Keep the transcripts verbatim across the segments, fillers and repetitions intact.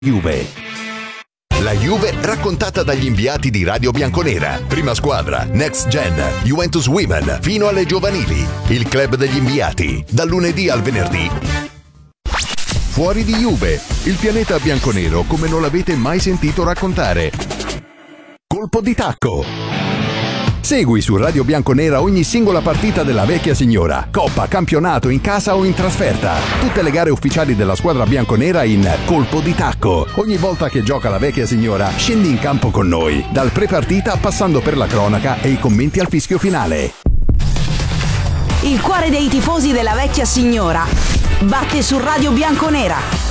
Juve. La Juve raccontata dagli inviati di Radio Bianconera. Prima squadra, Next Gen, Juventus Women, fino alle giovanili. Il club degli inviati, dal lunedì al venerdì. Fuori di Juve, il pianeta bianconero come non l'avete mai sentito raccontare. Colpo di tacco. Segui su Radio Bianconera ogni singola partita della vecchia signora, coppa, campionato, in casa o in trasferta. Tutte le gare ufficiali della squadra bianconera in Colpo di tacco. Ogni volta che gioca la vecchia signora, scendi in campo con noi, dal pre-partita passando per la cronaca e i commenti al fischio finale. Il cuore dei tifosi della vecchia signora batte su Radio Bianconera.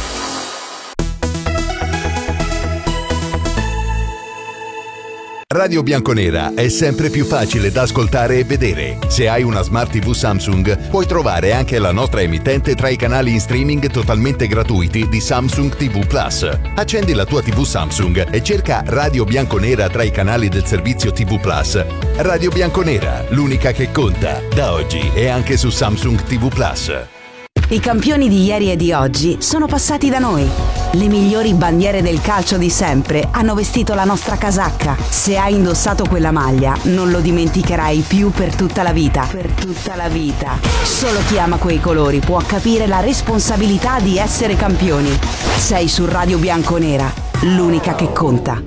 Radio Bianconera è sempre più facile da ascoltare e vedere. Se hai una Smart tivù Samsung, puoi trovare anche la nostra emittente tra i canali in streaming totalmente gratuiti di Samsung tivù Plus. Accendi la tua tivù Samsung e cerca Radio Bianconera tra i canali del servizio tivù Plus. Radio Bianconera, l'unica che conta. Da oggi è anche su Samsung tivù Plus. I campioni di ieri e di oggi sono passati da noi. Le migliori bandiere del calcio di sempre hanno vestito la nostra casacca. Se hai indossato quella maglia, non lo dimenticherai più per tutta la vita. Per tutta la vita. Solo chi ama quei colori può capire la responsabilità di essere campioni. Sei su Radio Bianconera, l'unica che conta.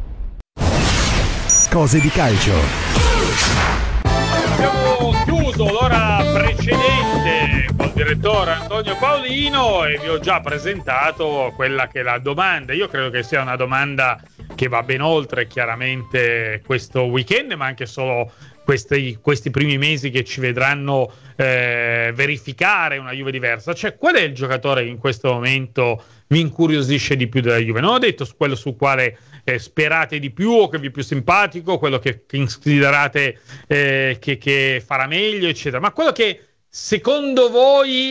Cose di calcio. Abbiamo chiuso l'ora precedente col direttore Antonio Paolino e vi ho già presentato quella che è la domanda. Io credo che sia una domanda che va ben oltre chiaramente questo weekend, ma anche solo questi, questi primi mesi che ci vedranno eh, verificare una Juve diversa. Cioè, qual è il giocatore che in questo momento vi incuriosisce di più della Juve? Non ho detto quello su quale eh, sperate di più o che vi è più simpatico, quello che, che considerate eh, che, che farà meglio, eccetera, ma quello che secondo voi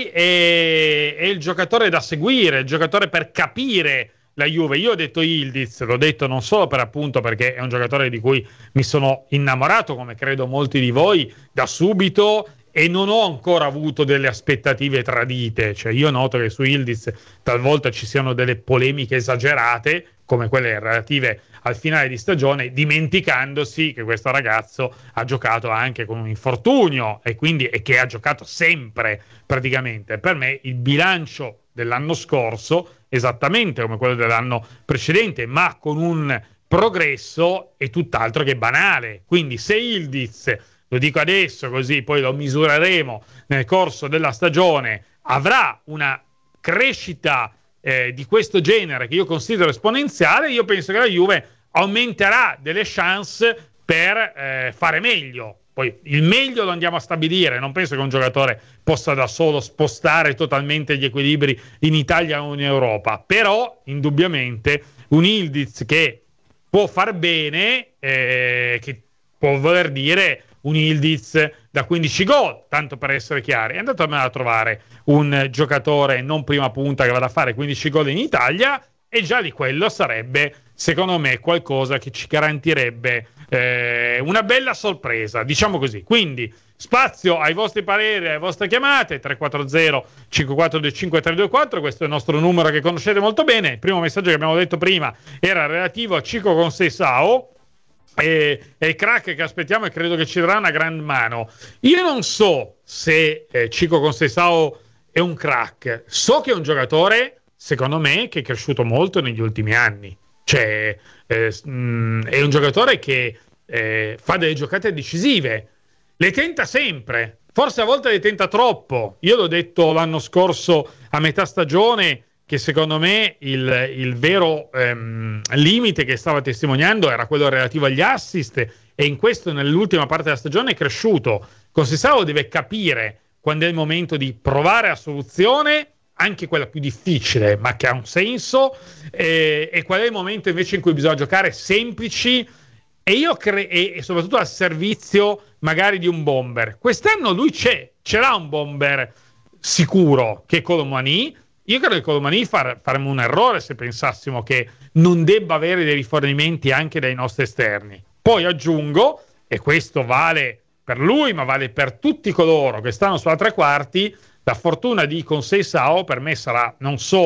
è, è il giocatore da seguire, il giocatore per capire la Juve. Io ho detto Yildiz, l'ho detto non solo per appunto perché è un giocatore di cui mi sono innamorato, come credo molti di voi, da subito, e non ho ancora avuto delle aspettative tradite. Cioè, io noto che su Yildiz talvolta ci siano delle polemiche esagerate, come quelle relative al finale di stagione, dimenticandosi che questo ragazzo ha giocato anche con un infortunio e quindi e che ha giocato sempre praticamente. Per me il bilancio dell'anno scorso, esattamente come quello dell'anno precedente, ma con un progresso, è tutt'altro che banale. Quindi se Yildiz, lo dico adesso così poi lo misureremo nel corso della stagione, avrà una crescita eh, di questo genere che io considero esponenziale, io penso che la Juve aumenterà delle chance per eh, fare meglio. Poi il meglio lo andiamo a stabilire, non penso che un giocatore possa da solo spostare totalmente gli equilibri in Italia o in Europa, però indubbiamente un Yildiz che può far bene, eh, che può voler dire un Yildiz da quindici gol, tanto per essere chiari. È andato a trovare un giocatore non prima punta che vada a fare quindici gol in Italia, e già di quello sarebbe, secondo me, qualcosa che ci garantirebbe eh, una bella sorpresa, diciamo così. Quindi spazio ai vostri pareri, alle vostre chiamate, tre quattro zero cinque quattro due cinque tre due quattro, questo è il nostro numero che conoscete molto bene. Il primo messaggio che abbiamo detto prima era relativo a Chico Conceição, e, e il crack che aspettiamo, e credo che ci darà una gran mano. Io non so se eh, Chico Conceição è un crack, so che è un giocatore, secondo me, che è cresciuto molto negli ultimi anni. Cioè, eh, mh, è un giocatore che eh, fa delle giocate decisive, le tenta sempre, forse a volte le tenta troppo. Io l'ho detto l'anno scorso a metà stagione che secondo me il, il vero ehm, limite che stava testimoniando era quello relativo agli assist, e in questo nell'ultima parte della stagione è cresciuto. Conceição deve capire quando è il momento di provare la soluzione, anche quella più difficile ma che ha un senso, eh, e qual è il momento invece in cui bisogna giocare semplici e io cre- e, e soprattutto al servizio magari di un bomber. Quest'anno lui c'è, ce l'ha un bomber sicuro, che è Colomani. Io credo che Colomani far, faremmo un errore se pensassimo che non debba avere dei rifornimenti anche dai nostri esterni. Poi aggiungo, e questo vale per lui ma vale per tutti coloro che stanno sulla tre quarti, la fortuna di Conceição per me sarà non solo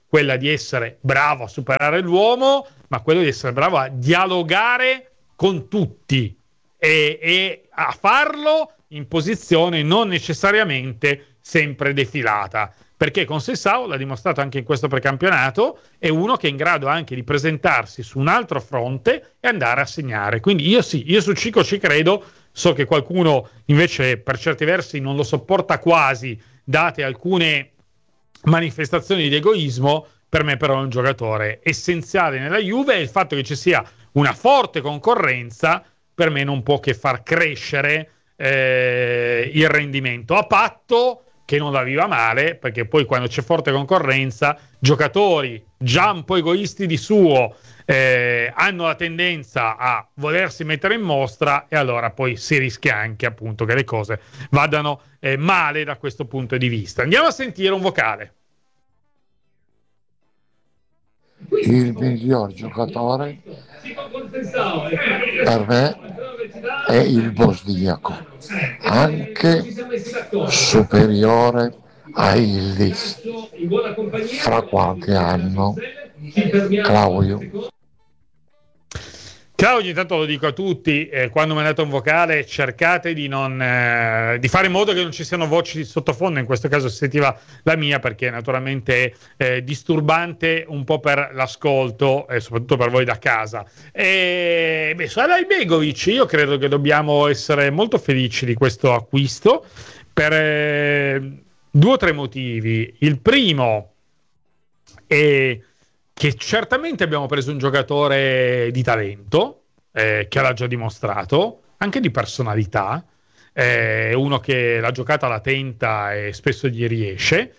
quella di essere bravo a superare l'uomo, ma quello di essere bravo a dialogare con tutti e, e a farlo in posizione non necessariamente sempre defilata, perché con Sessao, l'ha dimostrato anche in questo precampionato, è uno che è in grado anche di presentarsi su un altro fronte e andare a segnare. Quindi io sì, io su Chico ci credo. So che qualcuno invece per certi versi non lo sopporta quasi, date alcune manifestazioni di egoismo. Per me però è un giocatore essenziale nella Juve, e il fatto che ci sia una forte concorrenza per me non può che far crescere eh, il rendimento, a patto che non la viva male, perché poi quando c'è forte concorrenza, giocatori già un po' egoisti di suo eh, hanno la tendenza a volersi mettere in mostra, e allora poi si rischia anche appunto che le cose vadano eh, male da questo punto di vista. Andiamo a sentire un vocale. Il miglior giocatore per me è il bosniaco, anche superiore a Yildiz fra qualche anno. Claudio. Claudio, intanto lo dico a tutti, eh, quando mandate un vocale cercate di non eh, di fare in modo che non ci siano voci di sottofondo. In questo caso si sentiva la mia, perché naturalmente è eh, disturbante un po' per l'ascolto e soprattutto per voi da casa. E beh, su Alajbegovic io credo che dobbiamo essere molto felici di questo acquisto per eh, due o tre motivi. Il primo è che certamente abbiamo preso un giocatore di talento, eh, che l'ha già dimostrato, anche di personalità, è eh, uno che la giocata la tenta e spesso gli riesce,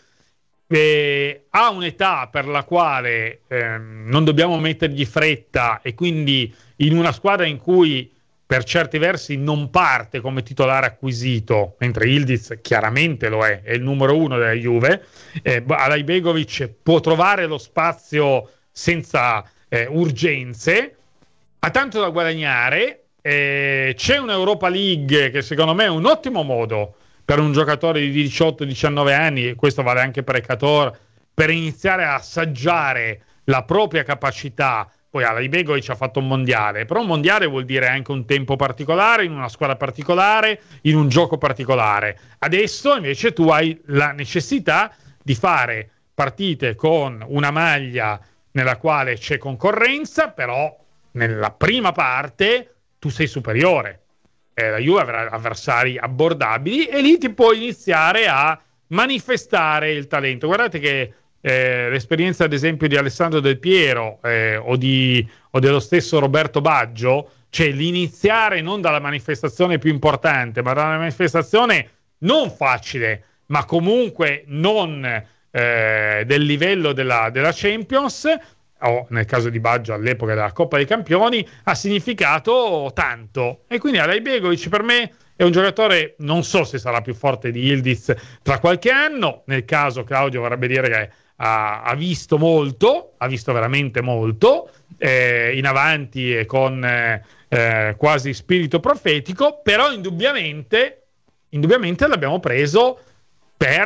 eh, ha un'età per la quale eh, non dobbiamo mettergli fretta, e quindi in una squadra in cui per certi versi non parte come titolare acquisito, mentre Yildiz chiaramente lo è, è il numero uno della Juve, eh, Alajbegovic può trovare lo spazio senza eh, urgenze, ha tanto da guadagnare, eh, c'è un'Europa League che secondo me è un ottimo modo per un giocatore di diciotto diciannove anni, e questo vale anche per Ekator, per iniziare a assaggiare la propria capacità. Poi Alajbegovic ha fatto un mondiale, però un mondiale vuol dire anche un tempo particolare, in una squadra particolare, in un gioco particolare. Adesso invece tu hai la necessità di fare partite con una maglia nella quale c'è concorrenza, però nella prima parte tu sei superiore. Eh, la Juve avrà avversari abbordabili e lì ti puoi iniziare a manifestare il talento. Guardate che Eh, l'esperienza ad esempio di Alessandro Del Piero eh, o, di, o dello stesso Roberto Baggio, cioè l'iniziare non dalla manifestazione più importante, ma dalla manifestazione non facile, ma comunque non eh, del livello della, della Champions, o nel caso di Baggio all'epoca della Coppa dei Campioni, ha significato tanto. E quindi Alajbegovic per me è un giocatore, non so se sarà più forte di Yildiz tra qualche anno, nel caso Claudio vorrebbe dire che ha, ha visto molto, ha visto veramente molto, eh, in avanti e con eh, eh, quasi spirito profetico, però indubbiamente, indubbiamente l'abbiamo preso per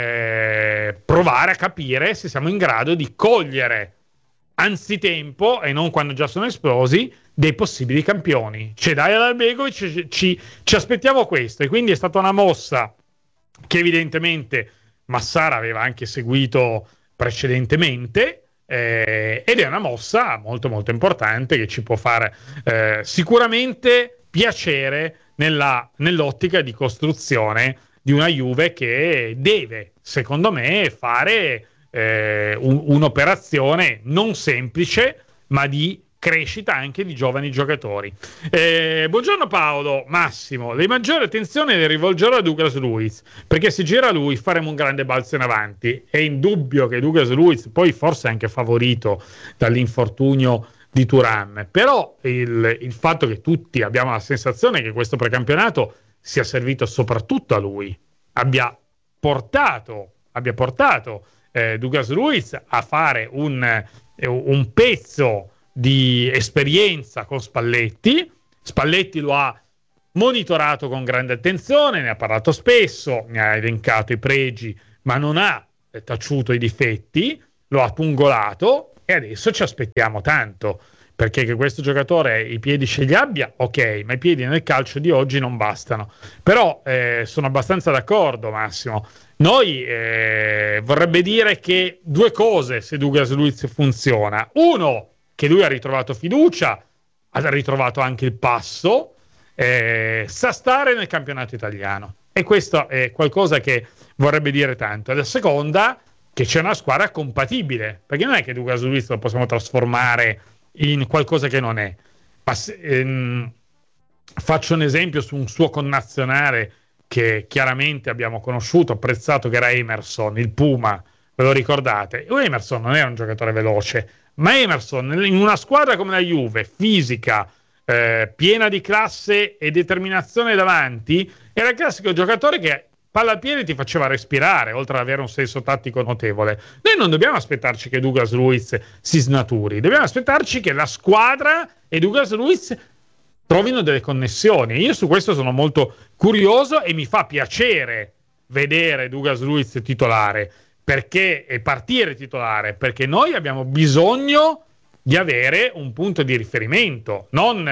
eh, provare a capire se siamo in grado di cogliere anzitempo, e non quando già sono esplosi, dei possibili campioni. Cioè dai Alajbegovic ci, ci, ci aspettiamo questo, e quindi è stata una mossa che evidentemente Massara aveva anche seguito precedentemente, eh, ed è una mossa molto molto importante che ci può fare eh, sicuramente piacere nella, nell'ottica di costruzione di una Juve che deve, secondo me, fare eh, un, un'operazione non semplice, ma di crescita anche di giovani giocatori. Eh, buongiorno Paolo, Massimo, le maggiori attenzioni le rivolgerò a Douglas Luiz, perché se gira lui faremo un grande balzo in avanti. È indubbio che Douglas Luiz, poi forse anche favorito dall'infortunio di Thuram, però il, il fatto che tutti abbiamo la sensazione che questo precampionato sia servito soprattutto a lui, abbia portato, abbia portato eh, Douglas Luiz a fare un, eh, un pezzo di esperienza con Spalletti. Spalletti lo ha monitorato con grande attenzione, ne ha parlato spesso, ne ha elencato i pregi, ma non ha taciuto i difetti. lo ha pungolato e adesso ci aspettiamo tanto, perché che questo giocatore i piedi ce li abbia, ok, ma i piedi nel calcio di oggi non bastano. Però eh, sono abbastanza d'accordo, Massimo. Noi eh, vorrebbe dire che due cose se Douglas Luiz funziona: uno, che lui ha ritrovato fiducia, ha ritrovato anche il passo, eh, sa stare nel campionato italiano, e questo è qualcosa che vorrebbe dire tanto. E la seconda, che c'è una squadra compatibile, perché non è che Douglas Luiz lo possiamo trasformare in qualcosa che non è. Ma se, ehm, faccio un esempio su un suo connazionale che chiaramente abbiamo conosciuto, apprezzato, che era Emerson, il Puma, ve lo ricordate? E Emerson non era un giocatore veloce, ma Emerson in una squadra come la Juve, fisica, eh, piena di classe e determinazione davanti, era il classico giocatore che palla al piede ti faceva respirare, oltre ad avere un senso tattico notevole. Noi non dobbiamo aspettarci che Douglas Luiz si snaturi, dobbiamo aspettarci che la squadra e Douglas Luiz trovino delle connessioni. Io su questo sono molto curioso e mi fa piacere vedere Douglas Luiz titolare, perché e partire titolare, perché noi abbiamo bisogno di avere un punto di riferimento, non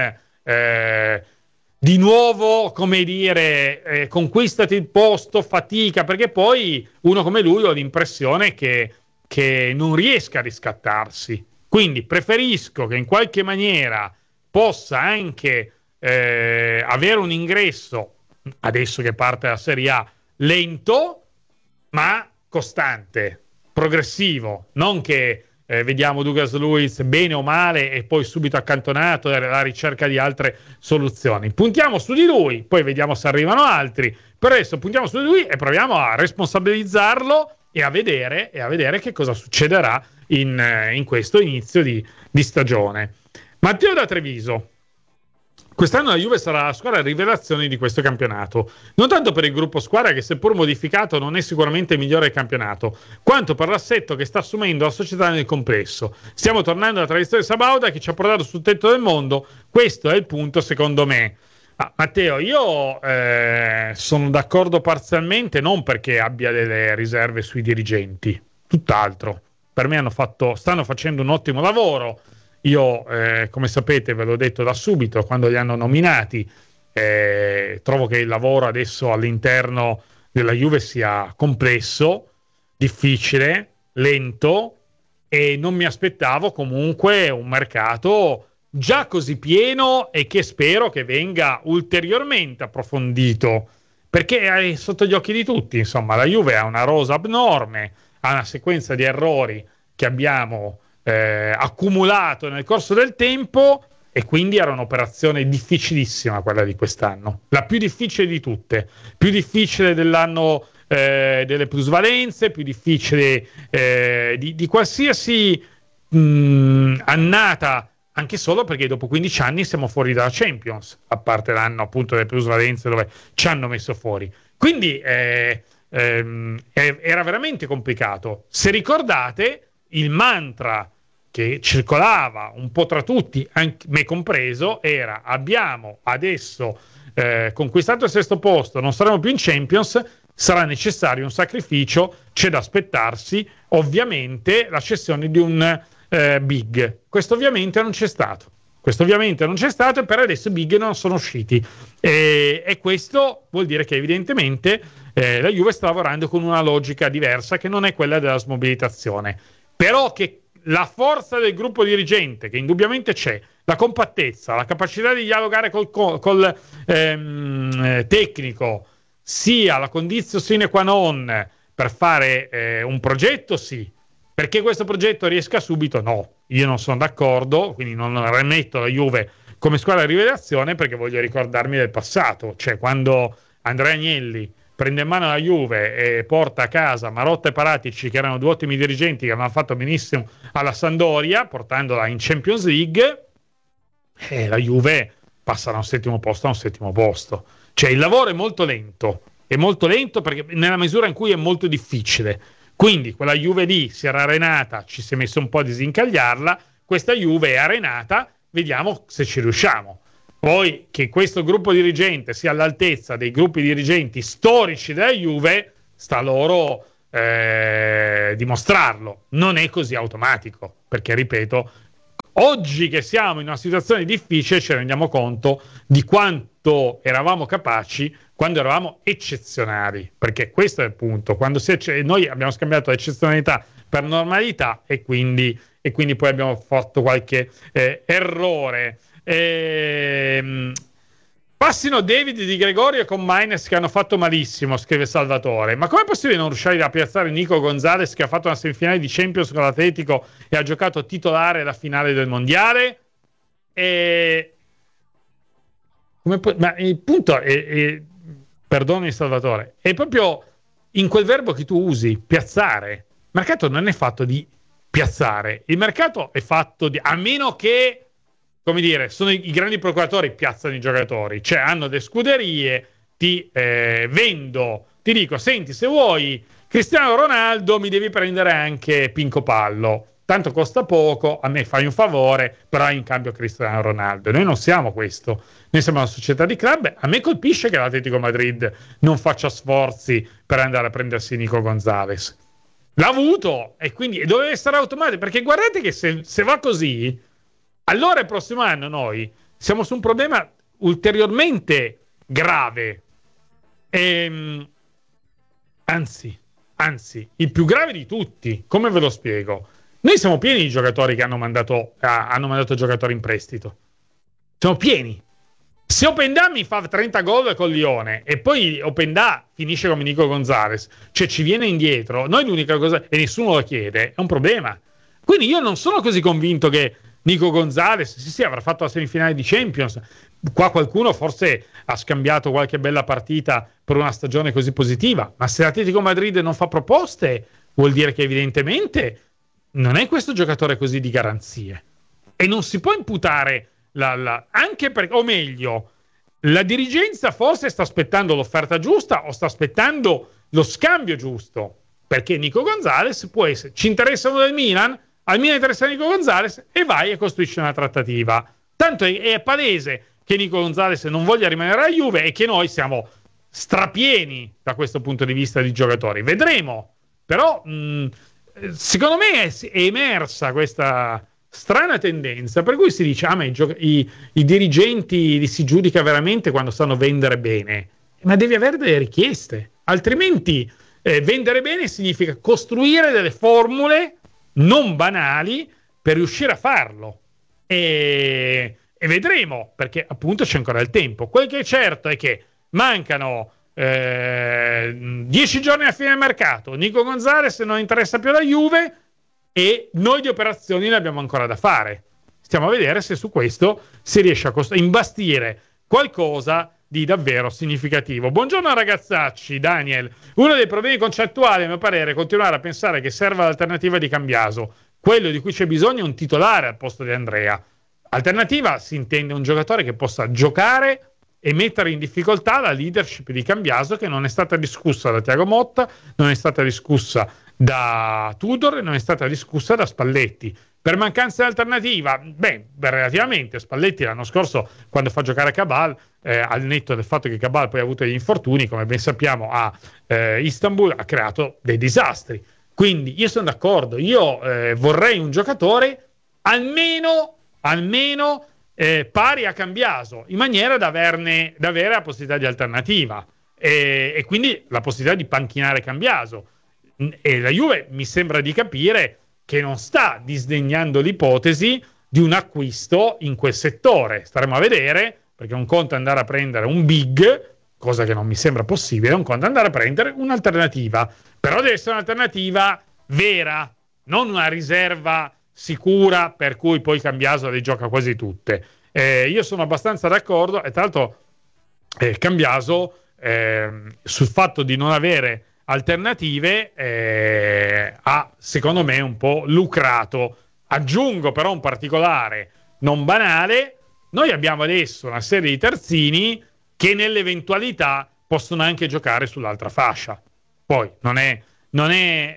eh, di nuovo, come dire, eh, conquistati il posto, fatica, perché poi uno come lui ho l'impressione che, che non riesca a riscattarsi. Quindi preferisco che in qualche maniera possa anche eh, avere un ingresso, adesso che parte la Serie A, lento ma costante, progressivo, non che eh, vediamo Douglas Luiz bene o male e poi subito accantonato alla ricerca di altre soluzioni. Puntiamo su di lui, poi vediamo se arrivano altri. Per adesso puntiamo su di lui e proviamo a responsabilizzarlo e a vedere, e a vedere che cosa succederà in, in questo inizio di, di stagione. Matteo da Treviso: quest'anno la Juve sarà la squadra rivelazione di questo campionato, non tanto per il gruppo squadra, che seppur modificato non è sicuramente il migliore del campionato, quanto per l'assetto che sta assumendo la società nel complesso. Stiamo tornando alla tradizione Sabauda che ci ha portato sul tetto del mondo, questo è il punto secondo me. Ah, Matteo, io eh, sono d'accordo parzialmente, non perché abbia delle riserve sui dirigenti, tutt'altro. Per me hanno fatto, stanno facendo un ottimo lavoro. Io, eh, come sapete, ve l'ho detto da subito, quando li hanno nominati, eh, trovo che il lavoro adesso all'interno della Juve sia complesso, difficile, lento, e non mi aspettavo comunque un mercato già così pieno e che spero che venga ulteriormente approfondito, perché è sotto gli occhi di tutti. Insomma, la Juve ha una rosa abnorme, ha una sequenza di errori che abbiamo Eh, accumulato nel corso del tempo, e quindi era un'operazione difficilissima quella di quest'anno, la più difficile di tutte, più difficile dell'anno eh, delle plusvalenze, più difficile eh, di, di qualsiasi mh, annata, anche solo perché dopo quindici anni siamo fuori dalla Champions, a parte l'anno appunto delle plusvalenze dove ci hanno messo fuori. Quindi eh, ehm, era veramente complicato. Se ricordate, il mantra che circolava un po' tra tutti, anche me compreso, era: abbiamo adesso eh, conquistato il sesto posto, non saremo più in Champions, sarà necessario un sacrificio, c'è da aspettarsi ovviamente la cessione di un eh, big. Questo ovviamente non c'è stato. Questo ovviamente non c'è stato e per adesso i big non sono usciti. E, e questo vuol dire che evidentemente eh, la Juve sta lavorando con una logica diversa, che non è quella della smobilitazione. Però che la forza del gruppo dirigente, che indubbiamente c'è, la compattezza, la capacità di dialogare col, col ehm, tecnico, sia la condizione sine qua non per fare eh, un progetto, sì. Perché questo progetto riesca subito, no. Io non sono d'accordo, quindi non rimetto la Juve come squadra di rivelazione, perché voglio ricordarmi del passato. Cioè, quando Andrea Agnelli prende in mano la Juve e porta a casa Marotta e Paratici, che erano due ottimi dirigenti che avevano fatto benissimo alla Sampdoria, portandola in Champions League, e la Juve passa da un settimo posto a un settimo posto. Cioè il lavoro è molto lento, è molto lento perché nella misura in cui è molto difficile. Quindi quella Juve lì si era arenata, ci si è messo un po' a disincagliarla, questa Juve è arenata, vediamo se ci riusciamo. Poi che questo gruppo dirigente sia all'altezza dei gruppi dirigenti storici della Juve, sta loro eh, dimostrarlo. Non è così automatico, perché ripeto, oggi che siamo in una situazione difficile ci rendiamo conto di quanto eravamo capaci quando eravamo eccezionali, perché questo è il punto. Quando si ecce- noi abbiamo scambiato eccezionalità per normalità e quindi, e quindi poi abbiamo fatto qualche eh, errore. Ehm, passino David Di Gregorio con Maines che hanno fatto malissimo, scrive Salvatore. Ma com'è possibile non riuscire a piazzare Nico Gonzalez, che ha fatto una semifinale di Champions con l'Atletico e ha giocato titolare la finale del mondiale? E... Come po- ma il punto è, è perdoni Salvatore, è proprio in quel verbo che tu usi, piazzare. Il mercato non è fatto di piazzare, il mercato è fatto di, a meno che, come dire, sono i, i grandi procuratori piazzano i giocatori, cioè hanno le scuderie, ti eh, vendo, ti dico, senti, se vuoi Cristiano Ronaldo mi devi prendere anche Pinco Pallo, tanto costa poco, a me fai un favore, però in cambio Cristiano Ronaldo. Noi non siamo questo, noi siamo una società di club. A me colpisce che l'Atletico Madrid non faccia sforzi per andare a prendersi Nico Gonzalez. L'ha avuto e quindi doveva essere automatico, perché guardate che se, se va così, allora il prossimo anno noi siamo su un problema ulteriormente grave. Ehm, anzi, anzi, il più grave di tutti. Come ve lo spiego? Noi siamo pieni di giocatori che hanno mandato, ah, hanno mandato giocatori in prestito. Siamo pieni. Se Openda mi fa trenta gol con Lione e poi Openda finisce come Nico Gonzalez, cioè ci viene indietro, noi l'unica cosa, e nessuno lo chiede, è un problema. Quindi io non sono così convinto che Nico Gonzalez, sì sì, avrà fatto la semifinale di Champions. Qua qualcuno forse ha scambiato qualche bella partita per una stagione così positiva, ma se l'Atletico Madrid non fa proposte, vuol dire che evidentemente non è questo giocatore così di garanzie. E non si può imputare la, la, anche perché, o meglio, la dirigenza forse sta aspettando l'offerta giusta o sta aspettando lo scambio giusto, perché Nico Gonzalez può essere, ci interessa uno del Milan, al Milan interessa Nico Gonzalez e vai e costruisci una trattativa. Tanto è, è palese che Nico Gonzalez non voglia rimanere a Juve e che noi siamo strapieni da questo punto di vista di giocatori. Vedremo, però mh, secondo me è, è emersa questa strana tendenza per cui si dice ah, ma i, gioc- i, i dirigenti li si giudica veramente quando sanno vendere bene, ma devi avere delle richieste, altrimenti eh, vendere bene significa costruire delle formule non banali per riuscire a farlo e, e vedremo, perché appunto c'è ancora il tempo. Quel che è certo è che mancano eh, dieci giorni a fine del mercato, Nico Gonzalez non interessa più la Juve e noi di operazioni ne abbiamo ancora da fare. Stiamo a vedere se su questo si riesce a cost- imbastire qualcosa di davvero significativo. Buongiorno ragazzacci, Daniel. Uno dei problemi concettuali, a mio parere, è continuare a pensare che serva l'alternativa di Cambiaso. Quello di cui c'è bisogno è un titolare al posto di Andrea. Alternativa si intende un giocatore che possa giocare e mettere in difficoltà la leadership di Cambiaso, che non è stata discussa da Thiago Motta, non è stata discussa da Tudor e non è stata discussa da Spalletti. Per mancanza di alternativa, beh, relativamente Spalletti l'anno scorso quando fa giocare Cabal, eh, al netto del fatto che Cabal poi ha avuto degli infortuni, come ben sappiamo a eh, Istanbul, ha creato dei disastri. Quindi io sono d'accordo, io eh, vorrei un giocatore almeno almeno eh, pari a Cambiaso, in maniera da averne da avere la possibilità di alternativa e, e quindi la possibilità di panchinare Cambiaso. E la Juve mi sembra di capire che non sta disdegnando l'ipotesi di un acquisto in quel settore. Staremo a vedere, perché un conto è andare a prendere un big, cosa che non mi sembra possibile, un conto è andare a prendere un'alternativa, però deve essere un'alternativa vera, non una riserva sicura per cui poi Cambiaso le gioca quasi tutte. Eh, io sono abbastanza d'accordo e tra l'altro eh, Cambiaso eh, sul fatto di non avere alternative eh, ha secondo me un po' lucrato. Aggiungo però un particolare non banale: noi abbiamo adesso una serie di terzini che nell'eventualità possono anche giocare sull'altra fascia. Poi non è non è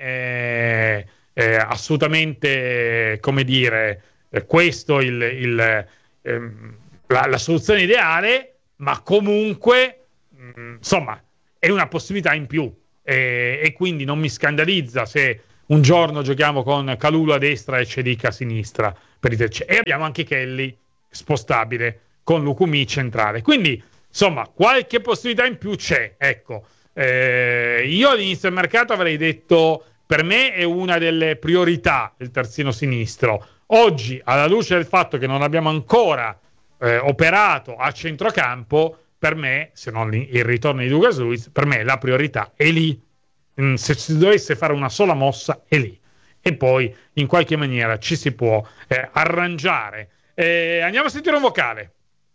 eh, eh, assolutamente, come dire, eh, questo il, il, ehm, la, la soluzione ideale, ma comunque mh, insomma è una possibilità in più. e, e quindi non mi scandalizza se un giorno giochiamo con Kalulu a destra e Cedic a sinistra per i terzi. E abbiamo anche Kelly spostabile con Lukumi centrale, quindi insomma qualche possibilità in più c'è, ecco. Eh, io all'inizio del mercato avrei detto per me è una delle priorità il terzino sinistro. Oggi, alla luce del fatto che non abbiamo ancora eh, operato a centrocampo, per me, se non il ritorno di Douglas Luiz, per me la priorità è lì. Mm, se si dovesse fare una sola mossa è lì, e poi in qualche maniera ci si può eh, arrangiare. Eh, andiamo a sentire un vocale.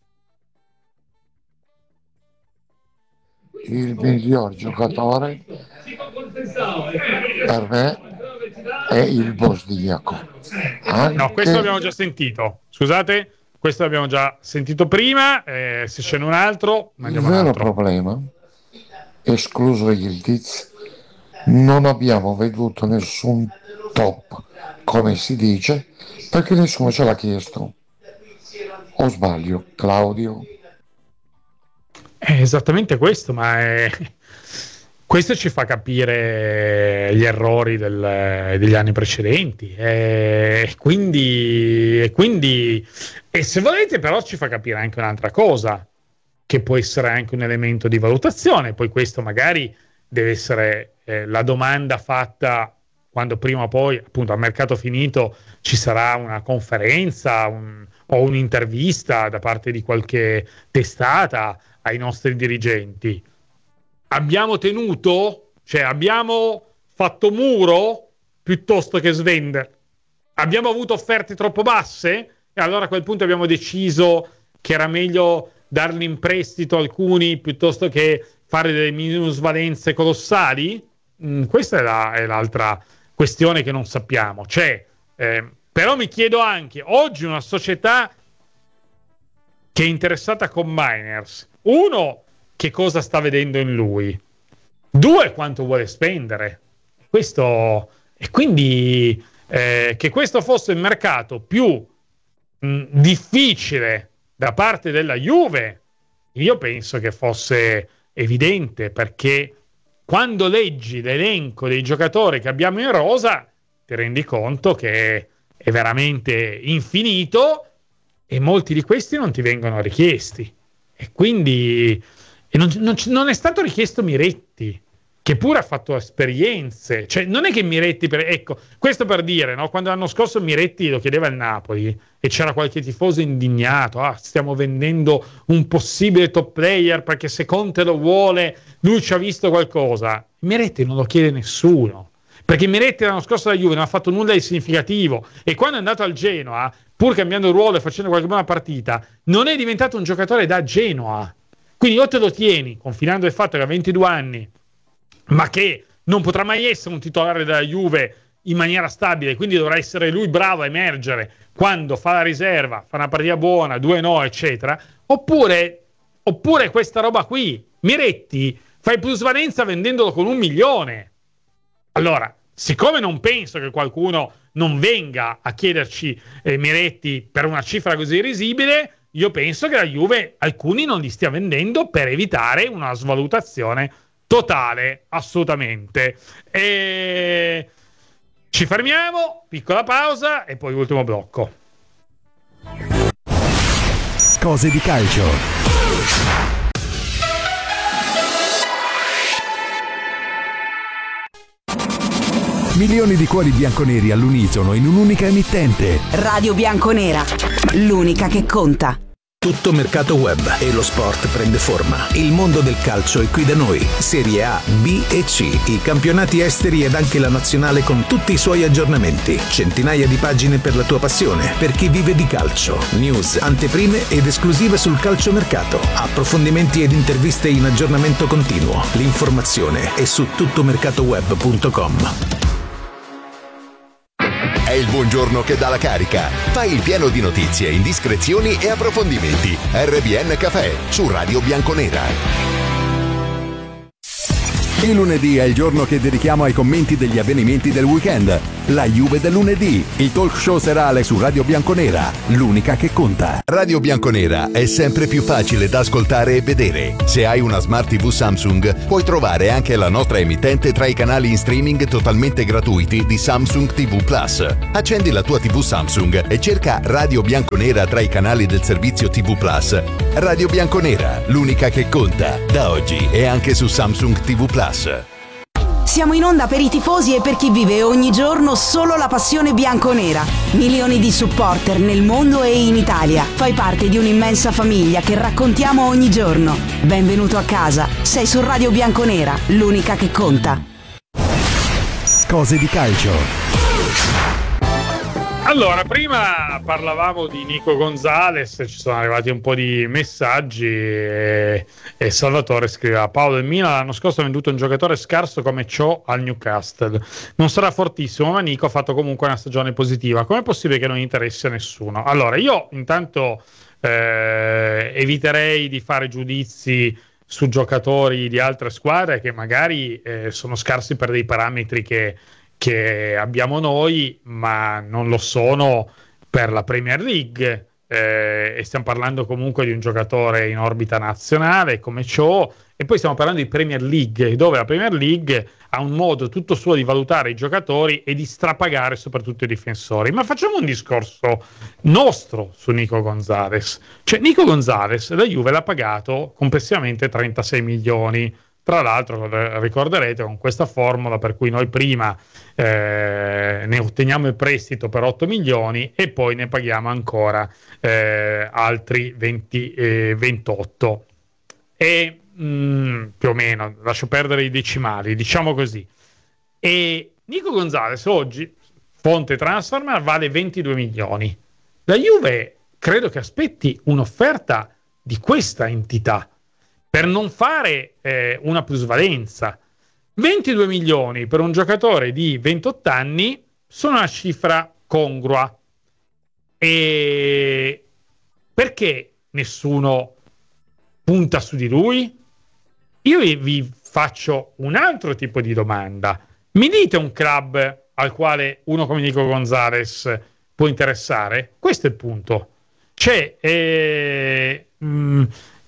Il miglior giocatore per me è il bosniaco. Anche... No, questo l'abbiamo già sentito. Scusate, questo l'abbiamo già sentito prima. Eh, se c'è un altro, il vero altro. problema, escluso Yildiz, non abbiamo veduto nessun top, come si dice, perché nessuno ce l'ha chiesto. O sbaglio, Claudio? È esattamente questo, ma è... questo ci fa capire gli errori del, degli anni precedenti. E quindi, e quindi, e se volete, però, ci fa capire anche un'altra cosa, che può essere anche un elemento di valutazione. Poi questo magari deve essere eh, la domanda fatta quando prima o poi, appunto, a mercato finito ci sarà una conferenza un, o un'intervista da parte di qualche testata ai nostri dirigenti. Abbiamo tenuto, cioè abbiamo fatto muro piuttosto che svendere. Abbiamo avuto offerte troppo basse e allora a quel punto abbiamo deciso che era meglio darli in prestito alcuni piuttosto che fare delle minusvalenze colossali. Mm, questa è, la, è l'altra questione che non sappiamo. Cioè, eh, però mi chiedo anche, oggi una società che è interessata con Miners, uno, che cosa sta vedendo in lui, due, quanto vuole spendere. Questo, e quindi eh, che questo fosse il mercato più mh, difficile da parte della Juve, io penso che fosse evidente, perché quando leggi l'elenco dei giocatori che abbiamo in rosa ti rendi conto che è veramente infinito e molti di questi non ti vengono richiesti. E quindi e non, non, non è stato richiesto Miretti, che pure ha fatto esperienze. Cioè, non è che Miretti, per, ecco, questo per dire, no? Quando l'anno scorso Miretti lo chiedeva il Napoli e c'era qualche tifoso indignato, ah, stiamo vendendo un possibile top player perché se Conte lo vuole, lui ci ha visto qualcosa. Miretti non lo chiede nessuno, perché Miretti l'anno scorso alla Juve non ha fatto nulla di significativo, e quando è andato al Genoa, pur cambiando ruolo e facendo qualche buona partita, non è diventato un giocatore da Genoa. Quindi o te lo tieni, confinando il fatto che ha ventidue anni, ma che non potrà mai essere un titolare della Juve in maniera stabile, quindi dovrà essere lui bravo a emergere quando fa la riserva, fa una partita buona, due no, eccetera, oppure, oppure questa roba qui, Miretti, fai plusvalenza vendendolo con un milione. Allora, siccome non penso che qualcuno non venga a chiederci eh, Miretti per una cifra così risibile, io penso che la Juve alcuni non li stia vendendo per evitare una svalutazione totale, assolutamente. E ci fermiamo, piccola pausa e poi ultimo blocco. Cose di calcio. Milioni di cuori bianconeri all'unisono in un'unica emittente. Radio Bianconera, l'unica che conta. Tutto mercato web e lo sport prende forma. Il mondo del calcio è qui da noi. Serie A, B e C, i campionati esteri ed anche la nazionale con tutti i suoi aggiornamenti. Centinaia di pagine per la tua passione, per chi vive di calcio. News, anteprime ed esclusive sul calciomercato. Approfondimenti ed interviste in aggiornamento continuo. L'informazione è su tuttomercatoweb punto com. È il buongiorno che dà la carica. Fai il pieno di notizie, indiscrezioni e approfondimenti. R B N Café su Radio Bianconera. Il lunedì è il giorno che dedichiamo ai commenti degli avvenimenti del weekend. La Juve del lunedì, il talk show serale su Radio Bianconera, l'unica che conta. Radio Bianconera è sempre più facile da ascoltare e vedere. Se hai una Smart tivù Samsung, puoi trovare anche la nostra emittente tra i canali in streaming totalmente gratuiti di Samsung ti vu Plus. Accendi la tua tivù Samsung e cerca Radio Bianconera tra i canali del servizio ti vu Plus. Radio Bianconera, l'unica che conta. Da oggi è anche su Samsung ti vu Plus. Siamo in onda per i tifosi e per chi vive ogni giorno solo la passione bianconera. Milioni di supporter nel mondo e in Italia. Fai parte di un'immensa famiglia che raccontiamo ogni giorno. Benvenuto a casa. Sei su Radio Bianconera, l'unica che conta. Cose di calcio. Allora, prima parlavamo di Nico Gonzalez, ci sono arrivati un po' di messaggi e, e Salvatore scriveva: Paolo, il Milan l'anno scorso ha venduto un giocatore scarso come ciò al Newcastle. Non sarà fortissimo, ma Nico ha fatto comunque una stagione positiva. Com'è possibile che non interessi a nessuno? Allora, io intanto eh, eviterei di fare giudizi su giocatori di altre squadre che magari eh, sono scarsi per dei parametri che che abbiamo noi, ma non lo sono per la Premier League, eh, e stiamo parlando comunque di un giocatore in orbita nazionale come ciò, e poi stiamo parlando di Premier League, dove la Premier League ha un modo tutto suo di valutare i giocatori e di strapagare soprattutto i difensori. Ma facciamo un discorso nostro su Nico Gonzalez. Cioè, Nico Gonzalez la Juve l'ha pagato complessivamente trentasei milioni. Tra l'altro ricorderete con questa formula per cui noi prima eh, ne otteniamo il prestito per otto milioni e poi ne paghiamo ancora eh, altri venti, eh, ventotto e mh, più o meno, lascio perdere i decimali, diciamo così. E Nico Gonzalez oggi, fonte Transfermarkt, vale ventidue milioni. La Juve credo che aspetti un'offerta di questa entità per non fare eh, una plusvalenza. ventidue milioni per un giocatore di ventotto anni sono una cifra congrua. E perché nessuno punta su di lui? Io vi, vi faccio un altro tipo di domanda. Mi dite un club al quale uno come Nico Gonzalez può interessare? Questo è il punto. Cioè, eh, mh,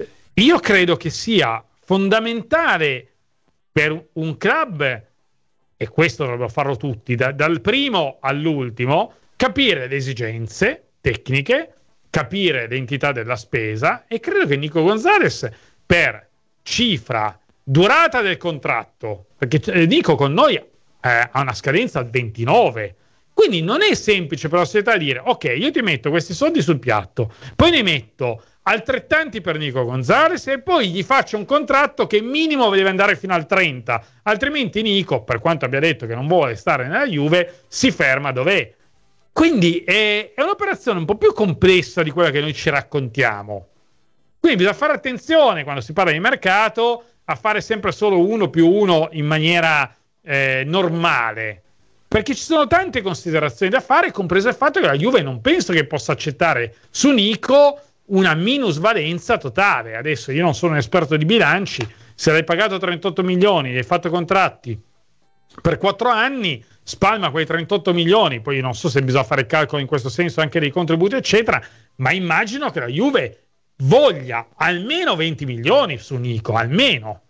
io credo che sia fondamentale per un club, e questo dovrebbero farlo tutti, da, dal primo all'ultimo, capire le esigenze tecniche, capire l'entità della spesa, e credo che Nico Gonzalez, per cifra, durata del contratto, perché Nico con noi eh, ha una scadenza al ventinove, quindi non è semplice per la società dire: ok, io ti metto questi soldi sul piatto, poi ne metto altrettanti per Nico Gonzalez e poi gli faccio un contratto che minimo deve andare fino al trenta, altrimenti Nico, per quanto abbia detto che non vuole stare nella Juve, si ferma dov'è. Quindi è, è un'operazione un po' più complessa di quella che noi ci raccontiamo, quindi bisogna fare attenzione quando si parla di mercato a fare sempre solo uno più uno in maniera eh, normale, perché ci sono tante considerazioni da fare, compreso il fatto che la Juve non penso che possa accettare su Nico una minusvalenza totale. Adesso io non sono un esperto di bilanci, se l'hai pagato trentotto milioni, hai fatto contratti per quattro anni, spalma quei trentotto milioni, poi non so se bisogna fare calcolo in questo senso anche dei contributi eccetera, ma immagino che la Juve voglia almeno venti milioni su Nico, almeno,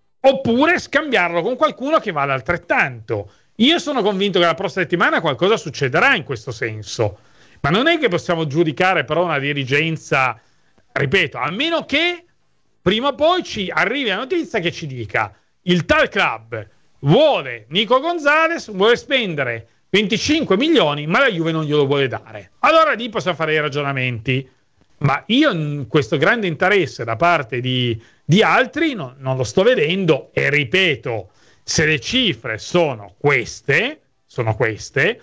oppure scambiarlo con qualcuno che vale altrettanto. Io sono convinto che la prossima settimana qualcosa succederà in questo senso, ma non è che possiamo giudicare però una dirigenza, ripeto, a meno che prima o poi ci arrivi la notizia che ci dica: il tal club vuole Nico Gonzalez, vuole spendere venticinque milioni, ma la Juve non glielo vuole dare. Allora lì possiamo fare i ragionamenti, ma io questo grande interesse da parte di, di altri no, non lo sto vedendo, e ripeto, se le cifre sono queste, sono queste,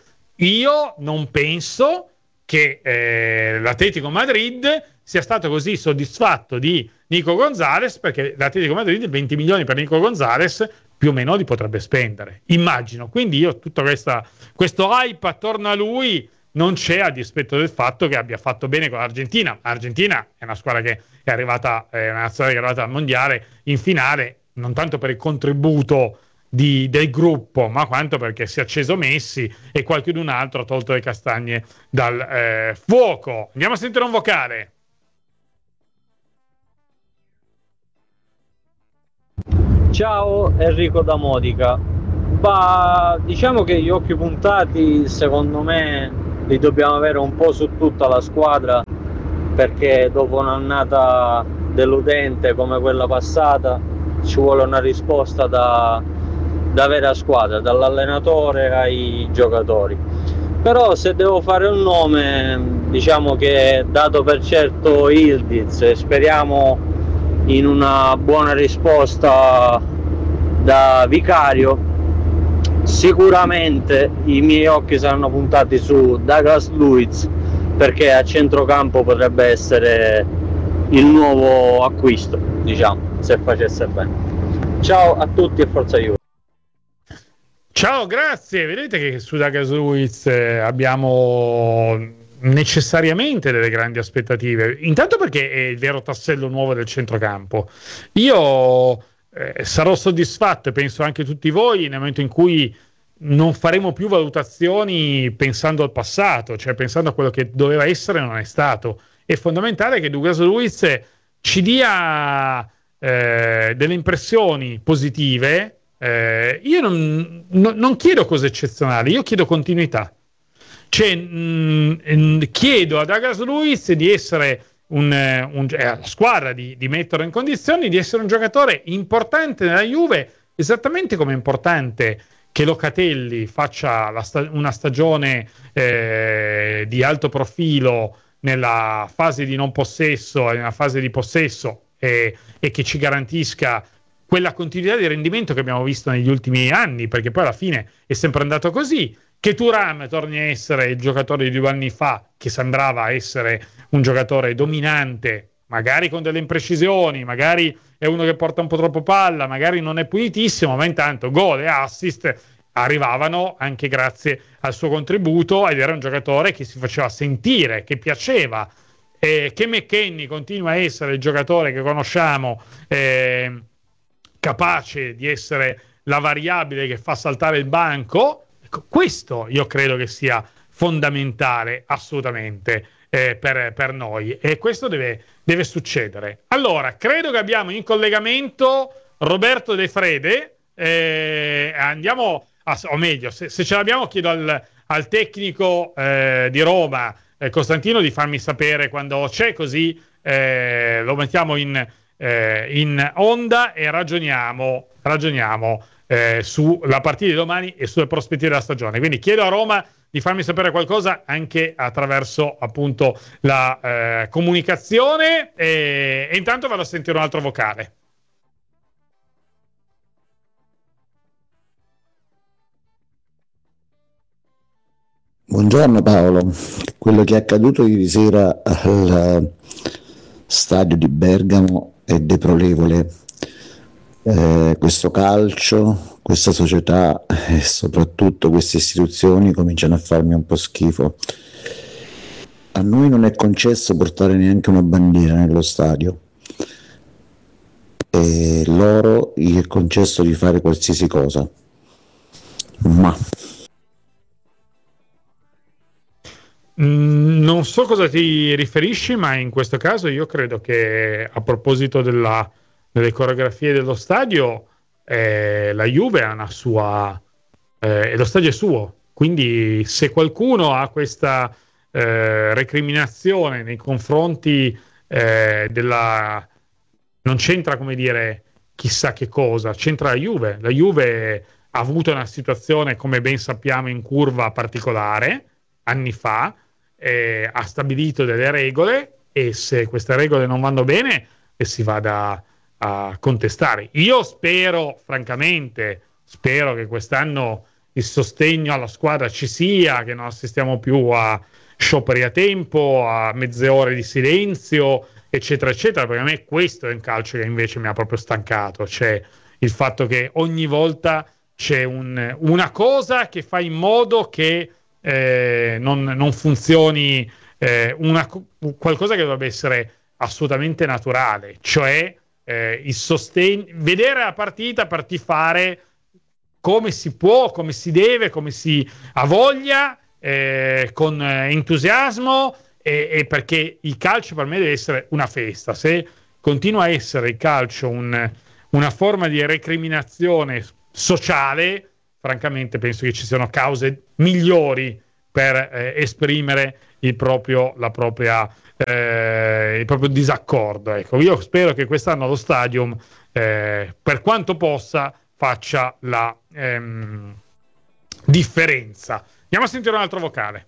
io non penso che eh, l'Atletico Madrid sia stato così soddisfatto di Nico Gonzalez, perché l'Atletico Madrid venti milioni per Nico Gonzalez più o meno li potrebbe spendere, immagino. Quindi io tutto questa, questo hype attorno a lui non c'è, a dispetto del fatto che abbia fatto bene con l'Argentina. L'Argentina è una squadra che è arrivata, è una nazionale che è arrivata al mondiale in finale, non tanto per il contributo di, del gruppo, ma quanto perché si è acceso Messi e qualcun altro ha tolto le castagne dal eh, fuoco. Andiamo a sentire un vocale. Ciao, Enrico da Modica. Bah, diciamo che gli occhi puntati secondo me li dobbiamo avere un po' su tutta la squadra, perché dopo un'annata deludente come quella passata ci vuole una risposta da, da vera squadra, dall'allenatore ai giocatori. Però se devo fare un nome, diciamo che dato per certo Ildiz, e speriamo in una buona risposta da Vicario, sicuramente i miei occhi saranno puntati su Douglas Luiz, perché a centrocampo potrebbe essere il nuovo acquisto, diciamo, se facesse bene. Ciao a tutti e forza Juve. Ciao, grazie. Vedete che su Douglas Luiz eh, abbiamo necessariamente delle grandi aspettative, intanto perché è il vero tassello nuovo del centrocampo. Io eh, sarò soddisfatto, e penso anche tutti voi, nel momento in cui non faremo più valutazioni pensando al passato, cioè pensando a quello che doveva essere e non è stato. È fondamentale che Douglas Luiz ci dia eh, delle impressioni positive. Eh, io non, no, non chiedo cose eccezionali, io chiedo continuità. Cioè, mh, chiedo a Douglas Luiz di essere un, un eh, alla squadra di, di metterlo in condizioni di essere un giocatore importante nella Juve, esattamente come è importante che Locatelli faccia la sta- una stagione eh, di alto profilo nella fase di non possesso e nella fase di possesso, e, e che ci garantisca quella continuità di rendimento che abbiamo visto negli ultimi anni, perché poi alla fine è sempre andato così. Che Thuram torni a essere il giocatore di due anni fa, che sembrava essere un giocatore dominante, magari con delle imprecisioni, magari è uno che porta un po' troppo palla, magari non è pulitissimo, ma intanto gol e assist arrivavano anche grazie al suo contributo, ed era un giocatore che si faceva sentire, che piaceva. Eh, che McKennie continua a essere il giocatore che conosciamo, eh, capace di essere la variabile che fa saltare il banco. Questo io credo che sia fondamentale assolutamente eh, per, per noi, e questo deve, deve succedere. Allora, credo che abbiamo in collegamento Roberto De Frede, eh, andiamo a, o meglio, se, se ce l'abbiamo chiedo al, al tecnico eh, di Roma, eh, Costantino, di farmi sapere quando c'è, così eh, lo mettiamo in, eh, in onda e ragioniamo ragioniamo Eh, sulla partita di domani e sulle prospettive della stagione. Quindi chiedo a Roma di farmi sapere qualcosa anche attraverso appunto la eh, comunicazione, e, e intanto vado a sentire un altro vocale. Buongiorno Paolo, quello che è accaduto ieri sera al stadio di Bergamo è deplorevole. Eh, questo calcio, questa società e soprattutto queste istituzioni cominciano a farmi un po' schifo. A noi non è concesso portare neanche una bandiera nello stadio, e loro gli è concesso di fare qualsiasi cosa. Ma mm, non so cosa ti riferisci, ma in questo caso io credo che, a proposito della nelle coreografie dello stadio, eh, la Juve ha una sua eh, e lo stadio è suo, quindi se qualcuno ha questa eh, recriminazione nei confronti eh, della non c'entra, come dire, chissà che cosa, c'entra la Juve. La Juve ha avuto una situazione, come ben sappiamo, in curva particolare anni fa, eh, ha stabilito delle regole, e se queste regole non vanno bene e si vada a contestare. Io spero, francamente, spero che quest'anno il sostegno alla squadra ci sia, che non assistiamo più a scioperi a tempo, a mezze ore di silenzio, eccetera, eccetera, perché a me questo è un calcio che invece mi ha proprio stancato, cioè il fatto che ogni volta c'è un, una cosa che fa in modo che eh, non, non funzioni eh, una, qualcosa che dovrebbe essere assolutamente naturale, cioè eh, il sostegno, vedere la partita per tifare come si può, come si deve, come si ha voglia, eh, con entusiasmo, e, e perché il calcio per me deve essere una festa. Se continua a essere il calcio un, una forma di recriminazione sociale, francamente penso che ci siano cause migliori per eh, esprimere il proprio, la propria, eh, il proprio disaccordo. Ecco, io spero che quest'anno lo Stadium, eh, per quanto possa, faccia la ehm, differenza. Andiamo a sentire un altro vocale.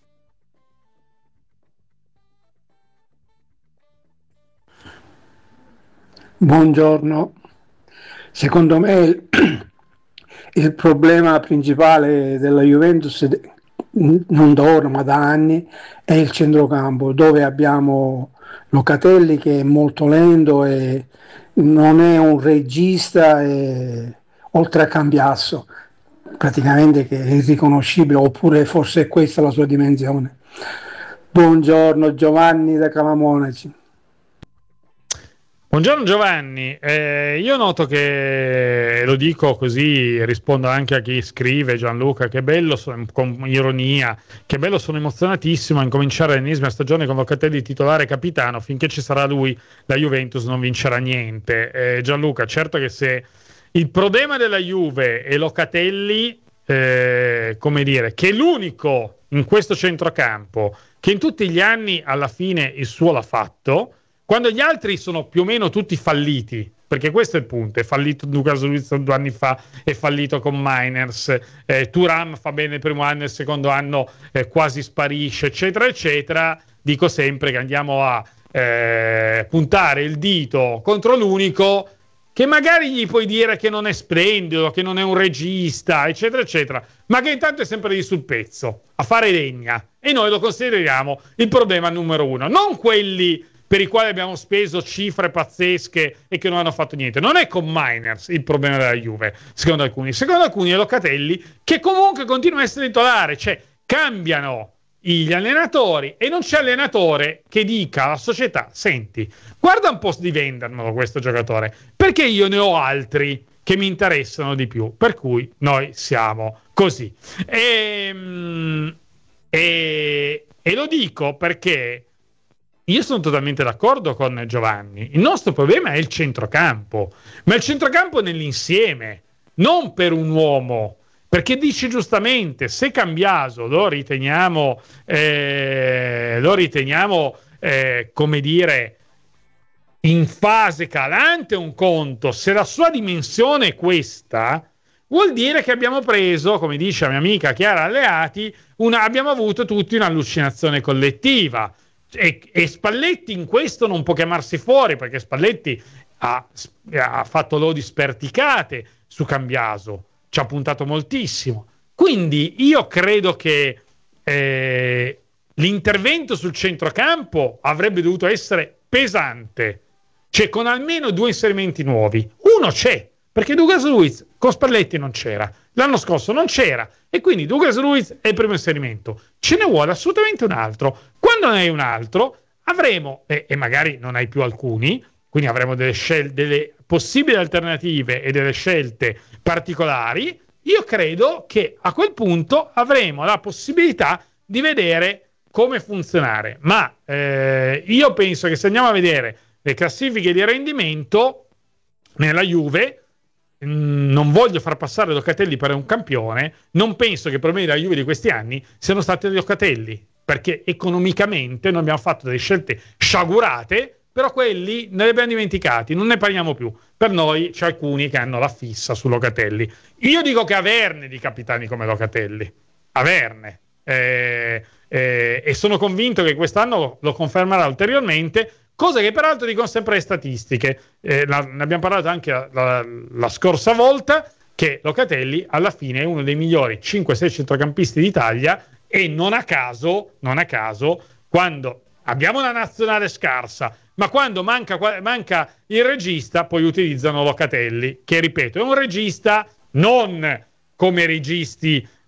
Buongiorno. Secondo me il problema principale della Juventus, non da ora ma da anni, è il centrocampo, dove abbiamo Locatelli che è molto lento e non è un regista, e, oltre a Cambiasso praticamente, che è irriconoscibile, oppure forse è questa la sua dimensione. Buongiorno, Giovanni da Calamonaci. Buongiorno Giovanni, eh, io noto che, lo dico così, rispondo anche a chi scrive, Gianluca, che bello, con ironia, che bello, sono emozionatissimo a incominciare l'ennesima stagione con Locatelli titolare capitano, finché ci sarà lui la Juventus non vincerà niente. Eh, Gianluca, certo che se il problema della Juve è Locatelli, eh, come dire, che è l'unico in questo centrocampo che in tutti gli anni alla fine il suo l'ha fatto, quando gli altri sono più o meno tutti falliti, perché questo è il punto, è fallito Lucas Luiz due anni fa, è fallito con Miners, eh, Thuram fa bene il primo anno e il secondo anno eh, quasi sparisce, eccetera, eccetera. Dico sempre che andiamo a eh, puntare il dito contro l'unico che magari gli puoi dire che non è splendido, che non è un regista, eccetera, eccetera, ma che intanto è sempre lì sul pezzo, a fare legna, e noi lo consideriamo il problema numero uno, non quelli per i quali abbiamo speso cifre pazzesche e che non hanno fatto niente. Non è con Miners il problema della Juve, secondo alcuni. Secondo alcuni è Locatelli, che comunque continua a essere titolare. Cioè, cambiano gli allenatori e non c'è allenatore che dica alla società: senti, guarda un po' di vendermelo questo giocatore, perché io ne ho altri che mi interessano di più. Per cui noi siamo così. E, e, e lo dico perché io sono totalmente d'accordo con Giovanni. Il nostro problema è il centrocampo, ma il centrocampo nell'insieme, non per un uomo, perché dice giustamente, se Cambiaso lo riteniamo eh, lo riteniamo eh, come dire in fase calante, un conto, se la sua dimensione è questa, vuol dire che abbiamo preso, come dice la mia amica Chiara Alleati, una, abbiamo avuto tutti un'allucinazione collettiva. E, e Spalletti in questo non può chiamarsi fuori, perché Spalletti ha, ha fatto lodi sperticate su Cambiaso, ci ha puntato moltissimo. Quindi io credo che eh, l'intervento sul centrocampo avrebbe dovuto essere pesante, cioè con almeno due inserimenti nuovi. Uno c'è, perché Douglas Luiz con Spalletti non c'era, l'anno scorso non c'era, e quindi Douglas Luiz è il primo inserimento. Ce ne vuole assolutamente un altro. Quando ne hai un altro, avremo, e, e magari non hai più alcuni, quindi avremo delle, scel- delle possibili alternative e delle scelte particolari. Io credo che a quel punto avremo la possibilità di vedere come funzionare. Ma eh, io penso che se andiamo a vedere le classifiche di rendimento nella Juve, non voglio far passare Locatelli per un campione, non penso che i problemi della Juve di questi anni siano stati di Locatelli, perché economicamente noi abbiamo fatto delle scelte sciagurate, però quelli ne li abbiamo dimenticati, non ne parliamo più. Per noi c'è alcuni che hanno la fissa su Locatelli. Io dico che averne di capitani come Locatelli, averne, eh, eh, e sono convinto che quest'anno lo confermerà ulteriormente. Cosa che peraltro dicono sempre le statistiche, eh, la, ne abbiamo parlato anche la, la, la scorsa volta, che Locatelli alla fine è uno dei migliori cinque sei centrocampisti d'Italia, e non a caso, non a caso, quando abbiamo una nazionale scarsa, ma quando manca, manca il regista, poi utilizzano Locatelli, che ripeto è un regista non come registi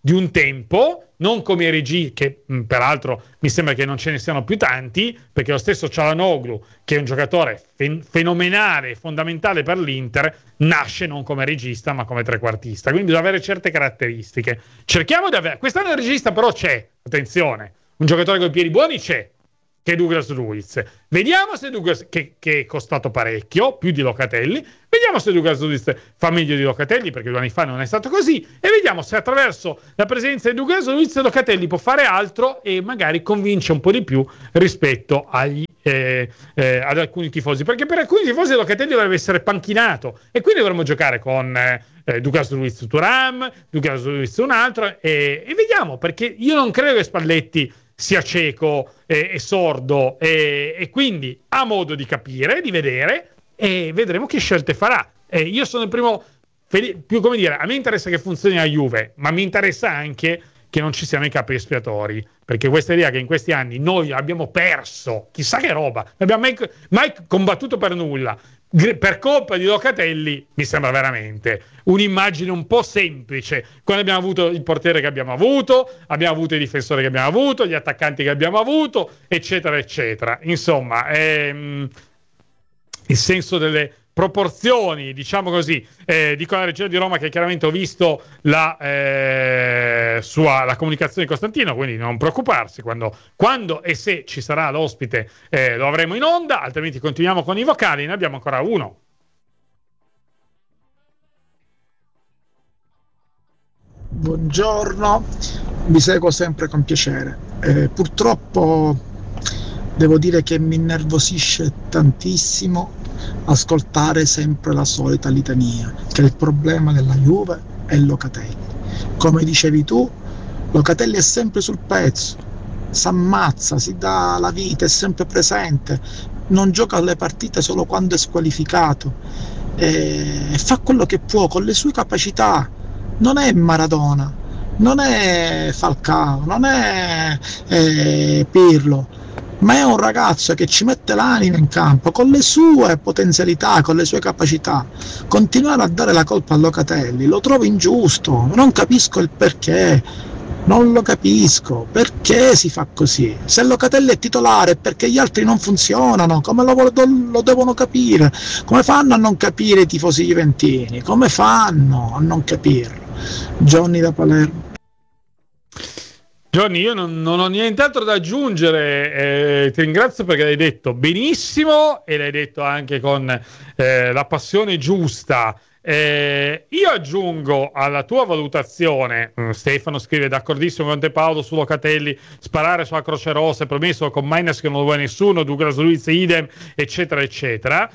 di un tempo, non come i registi, che mh, peraltro mi sembra che non ce ne siano più tanti, perché lo stesso Çalhanoğlu, che è un giocatore fen- fenomenale, fondamentale per l'Inter, nasce non come regista ma come trequartista, quindi bisogna avere certe caratteristiche. Cerchiamo di avere, quest'anno il regista però c'è, attenzione, un giocatore con i piedi buoni c'è, che è Douglas Luiz. Vediamo se Douglas, che, che è costato parecchio, più di Locatelli, vediamo se Douglas Luiz fa meglio di Locatelli, perché due anni fa non è stato così, e vediamo se attraverso la presenza di Douglas Luiz Locatelli può fare altro e magari convince un po' di più rispetto agli, eh, eh, ad alcuni tifosi, perché per alcuni tifosi Locatelli dovrebbe essere panchinato e quindi dovremmo giocare con eh, Douglas Luiz Thuram, Douglas Luiz un altro, e, e vediamo, perché io non credo che Spalletti sia cieco e, e sordo e, e quindi ha modo di capire, di vedere, e vedremo che scelte farà. E io sono il primo, più come dire, a me interessa che funzioni la Juve, ma mi interessa anche che non ci siano i capi espiatori, perché questa idea che in questi anni noi abbiamo perso chissà che roba, non abbiamo mai, mai combattuto per nulla per colpa di Locatelli, mi sembra veramente un'immagine un po' semplice, quando abbiamo avuto il portiere che abbiamo avuto, abbiamo avuto i difensori che abbiamo avuto, gli attaccanti che abbiamo avuto, eccetera eccetera. Insomma, ehm, il senso delle proporzioni, diciamo così, eh, dico alla Regina di Roma che chiaramente ho visto la, eh, sua, la comunicazione di Costantino, quindi non preoccuparsi, quando, quando e se ci sarà l'ospite eh, lo avremo in onda, altrimenti continuiamo con i vocali, ne abbiamo ancora uno. Buongiorno, vi seguo sempre con piacere. Eh, purtroppo devo dire che mi innervosisce tantissimo ascoltare sempre la solita litania, che il problema della Juve è Locatelli. Come dicevi tu, Locatelli è sempre sul pezzo, si ammazza, si dà la vita, è sempre presente, non gioca le partite solo quando è squalificato e fa quello che può con le sue capacità. Non è Maradona, non è Falcao, non è eh, Pirlo, ma è un ragazzo che ci mette l'anima in campo con le sue potenzialità, con le sue capacità. Continuare a dare la colpa a Locatelli lo trovo ingiusto, non capisco il perché, non lo capisco, perché si fa così? Se Locatelli è titolare è perché gli altri non funzionano, come lo, lo devono capire? Come fanno a non capire i tifosi juventini? Come fanno a non capirlo? Johnny da Palermo. Johnny, io non, non ho nient'altro da aggiungere, eh, ti ringrazio perché l'hai detto benissimo e l'hai detto anche con eh, la passione giusta. Eh, io aggiungo alla tua valutazione, mh, Stefano scrive d'accordissimo con te Paolo su Locatelli, sparare sulla Croce Rossa è promesso con Miners che non lo vuole nessuno, Douglas Luiz idem, eccetera eccetera.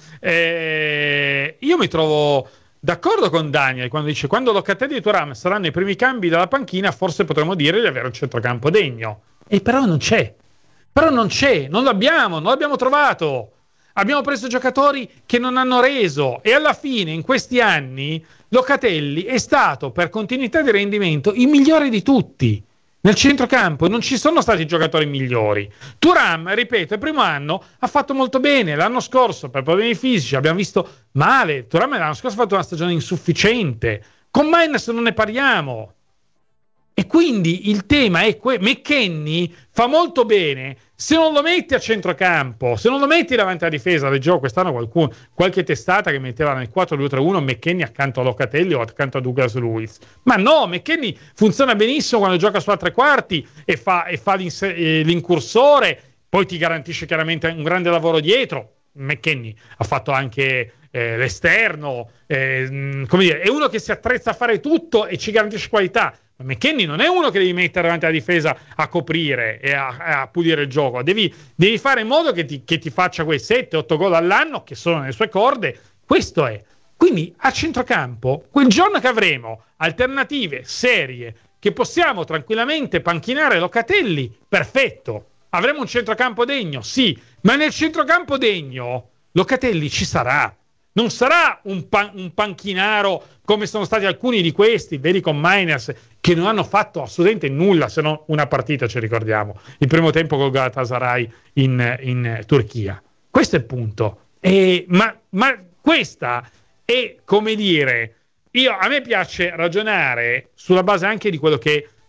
Eh, io mi trovo d'accordo con Daniel quando dice quando Locatelli e Thuram saranno i primi cambi dalla panchina forse potremo dire di avere un centrocampo degno, e però non c'è, però non c'è, non l'abbiamo, non l'abbiamo trovato, abbiamo preso giocatori che non hanno reso e alla fine in questi anni Locatelli è stato per continuità di rendimento il migliore di tutti. Nel centrocampo non ci sono stati giocatori migliori. Thuram, ripeto, il primo anno ha fatto molto bene, l'anno scorso per problemi fisici abbiamo visto male, Thuram l'anno scorso ha fatto una stagione insufficiente, con Mainz non ne parliamo. E quindi il tema è que- McKennie fa molto bene se non lo metti a centrocampo, se non lo metti davanti alla difesa. Leggevo quest'anno qualcuno, qualche testata che metteva nel quattro due tre uno McKennie accanto a Locatelli o accanto a Douglas Luiz, ma no, McKennie funziona benissimo quando gioca sulla tre quarti e fa, e fa l'incursore, poi ti garantisce chiaramente un grande lavoro dietro. McKennie ha fatto anche eh, l'esterno, eh, come dire, è uno che si attrezza a fare tutto e ci garantisce qualità. McKennie non è uno che devi mettere davanti alla difesa a coprire e a, a pulire il gioco, devi, devi fare in modo che ti, che ti faccia quei sette otto gol all'anno che sono nelle sue corde. Questo è. Quindi a centrocampo, quel giorno che avremo alternative serie, che possiamo tranquillamente panchinare Locatelli, perfetto, avremo un centrocampo degno, sì, ma nel centrocampo degno Locatelli ci sarà. Non sarà un, pan- un panchinaro come sono stati alcuni di questi, vedi con Miners, che non hanno fatto assolutamente nulla se non una partita, ci ricordiamo, il primo tempo col Galatasaray in, in Turchia. Questo è il punto. E, ma, ma questa è, come dire, io, a me piace ragionare sulla base anche di quello che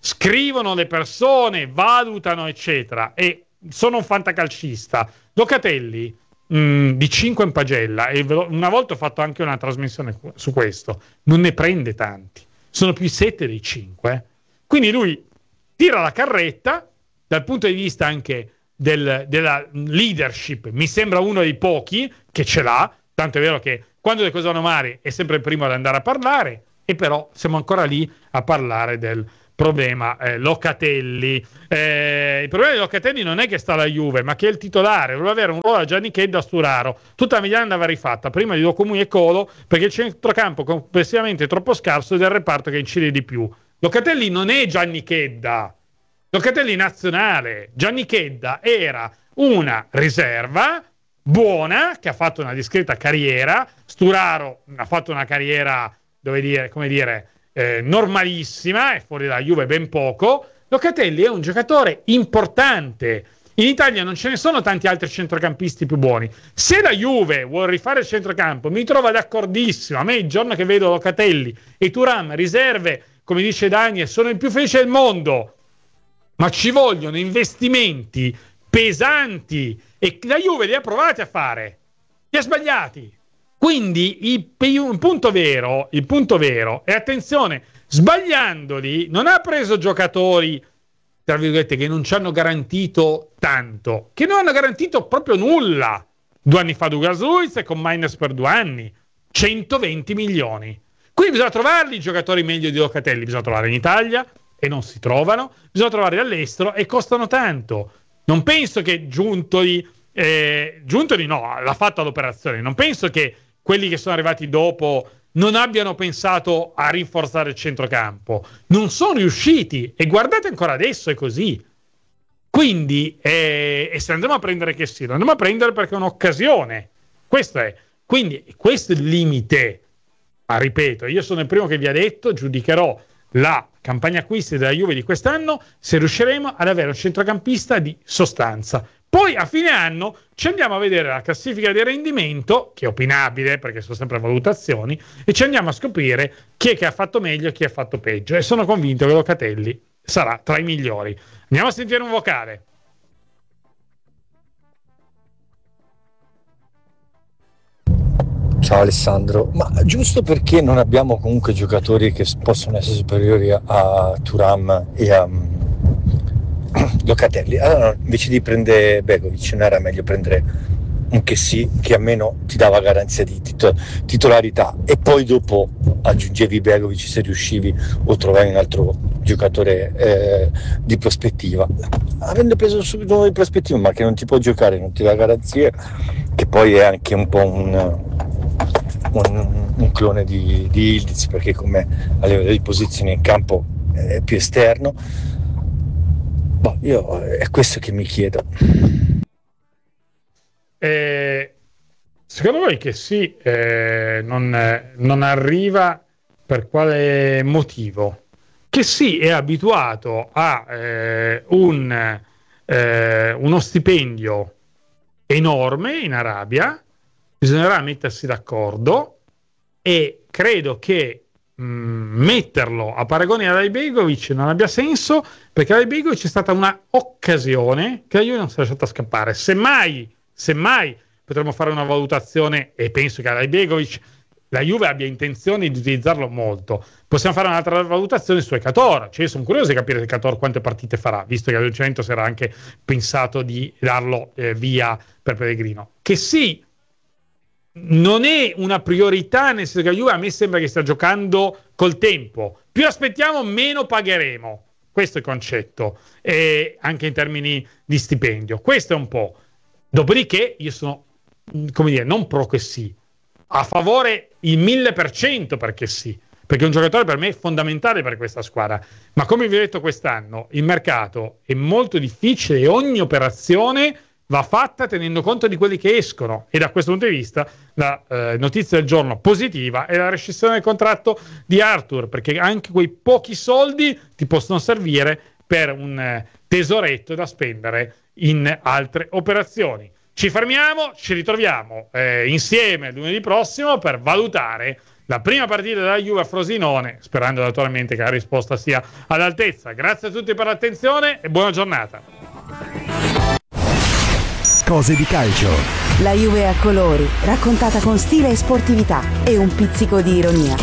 scrivono le persone, valutano, eccetera, e sono un fantacalcista. Locatelli mh, di cinque in pagella, e una volta ho fatto anche una trasmissione su questo, non ne prende tanti, sono più sette dei cinque. Quindi lui tira la carretta dal punto di vista anche del, della leadership, mi sembra uno dei pochi che ce l'ha, tanto è vero che quando le cose vanno male è sempre il primo ad andare a parlare, e però siamo ancora lì a parlare del problema eh, Locatelli. Eh, il problema di Locatelli non è che sta alla Juve, ma che è il titolare, voleva avere un ruolo a Gianni Chedda a Sturaro. Tutta la mediana andava rifatta prima di Documui e Colo, perché il centrocampo complessivamente è troppo scarso ed è il reparto che incide di più. Locatelli non è Gianni Chedda, Locatelli nazionale. Gianni Chedda era una riserva buona che ha fatto una discreta carriera. Sturaro ha fatto una carriera, dove dire, come dire, eh, normalissima, è fuori dalla Juve ben poco. Locatelli è un giocatore importante. In Italia non ce ne sono tanti altri centrocampisti più buoni. Se la Juve vuole rifare il centrocampo, mi trova d'accordissimo. A me il giorno che vedo Locatelli e Thuram riserve, come dice Daniel, sono il più felice del mondo. Ma ci vogliono investimenti pesanti e la Juve li ha provati a fare, li ha sbagliati. Quindi il, il punto vero, il punto vero è, attenzione, sbagliandoli non ha preso giocatori tra virgolette che non ci hanno garantito tanto, che non hanno garantito proprio nulla. Due anni fa Douglas Luiz con Miners per due anni, centoventi milioni. Quindi bisogna trovarli i giocatori meglio di Locatelli, bisogna trovare in Italia e non si trovano, bisogna trovarli all'estero e costano tanto. Non penso che Giuntoli, eh, Giuntoli no, l'ha fatta l'operazione, non penso che quelli che sono arrivati dopo non abbiano pensato a rinforzare il centrocampo, non sono riusciti e guardate ancora adesso è così. Quindi eh, e se andiamo a prendere che sì, lo andiamo a prendere perché è un'occasione, questo è, quindi questo è il limite. Ma ripeto, io sono il primo che vi ha detto, giudicherò la campagna acquisti della Juve di quest'anno se riusciremo ad avere un centrocampista di sostanza. Poi a fine anno ci andiamo a vedere la classifica di rendimento, che è opinabile perché sono sempre valutazioni, e ci andiamo a scoprire chi è che ha fatto meglio e chi ha fatto peggio, e sono convinto che Locatelli sarà tra i migliori. Andiamo a sentire un vocale. Ciao Alessandro, ma giusto perché non abbiamo comunque giocatori che possono essere superiori a, a Thuram e a um, Locatelli, allora invece di prendere Begovic non era meglio prendere un che sì, che almeno ti dava garanzia di tito- titolarità, e poi dopo aggiungevi Begovic se riuscivi, o trovavi un altro giocatore eh, di prospettiva. Avendo preso subito uno di prospettiva ma che non ti può giocare, non ti dà garanzie, che poi è anche un po' un Un, un clone di, di Ildiz, perché come a livello di posizione in campo è più esterno. Boh, io è questo che mi chiedo. Eh, secondo voi che sì, eh, non, non arriva per quale motivo? Che sì, è abituato a eh, un, eh, uno stipendio enorme in Arabia. Bisognerà mettersi d'accordo, e credo che mh, metterlo a paragone ad Ibegovic non abbia senso, perché Ibegovic è stata una occasione che la Juve non si è lasciata scappare. Semmai, semmai potremmo fare una valutazione, e penso che ad Ibegovic la Juve abbia intenzione di utilizzarlo molto. Possiamo fare un'altra valutazione su Ekator. Cioè, sono curioso di capire Ekator quante partite farà, visto che al Juventus era anche pensato di darlo eh, via per Pellegrino. Che sì, non è una priorità, nel senso che la Juve a me sembra che stia giocando col tempo. Più aspettiamo, meno pagheremo. Questo è il concetto, e anche in termini di stipendio. Questo è un po'. Dopodiché io sono, come dire, non pro che sì, a favore il mille per cento perché sì, perché un giocatore per me è fondamentale per questa squadra. Ma come vi ho detto quest'anno, il mercato è molto difficile e ogni operazione va fatta tenendo conto di quelli che escono, e da questo punto di vista la eh, notizia del giorno positiva è la rescissione del contratto di Arthur, perché anche quei pochi soldi ti possono servire per un eh, tesoretto da spendere in altre operazioni. Ci fermiamo, ci ritroviamo eh, insieme lunedì prossimo per valutare la prima partita della Juve a Frosinone, sperando naturalmente che la risposta sia all'altezza. Grazie a tutti per l'attenzione e buona giornata. Cose di calcio. La Juve a colori, raccontata con stile e sportività e un pizzico di ironia.